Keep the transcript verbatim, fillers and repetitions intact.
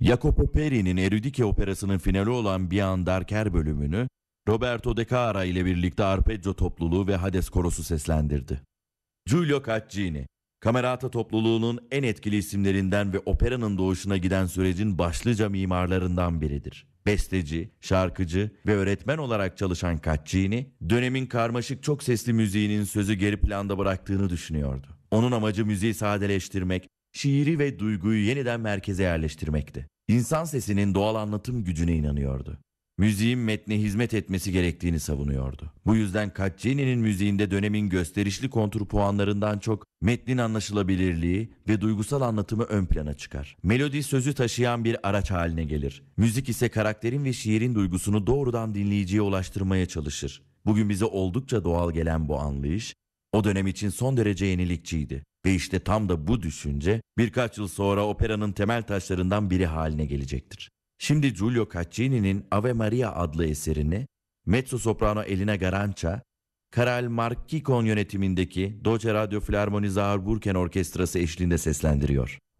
Jacopo Peri'nin Euridike operasının finali olan Bien Darker bölümünü Roberto De Cara ile birlikte Arpeggio topluluğu ve Hades korosu seslendirdi. Giulio Caccini, Camerata topluluğunun en etkili isimlerinden ve operanın doğuşuna giden sürecin başlıca mimarlarından biridir. Besteci, şarkıcı ve öğretmen olarak çalışan Caccini, dönemin karmaşık çok sesli müziğinin sözü geri planda bıraktığını düşünüyordu. Onun amacı müziği sadeleştirmek, şiiri ve duyguyu yeniden merkeze yerleştirmekti. İnsan sesinin doğal anlatım gücüne inanıyordu. Müziğin metne hizmet etmesi gerektiğini savunuyordu. Bu yüzden Caccini'nin müziğinde dönemin gösterişli kontrpuanlarından çok metnin anlaşılabilirliği ve duygusal anlatımı ön plana çıkar. Melodi sözü taşıyan bir araç haline gelir. Müzik ise karakterin ve şiirin duygusunu doğrudan dinleyiciye ulaştırmaya çalışır. Bugün bize oldukça doğal gelen bu anlayış, o dönem için son derece yenilikçiydi. Ve işte tam da bu düşünce birkaç yıl sonra operanın temel taşlarından biri haline gelecektir. Şimdi Giulio Caccini'nin Ave Maria adlı eserini mezzo soprano Elina Garanca, Karel Markikon yönetimindeki Deutsche Radio Philharmonie Saarbrücken Orkestrası eşliğinde seslendiriyor.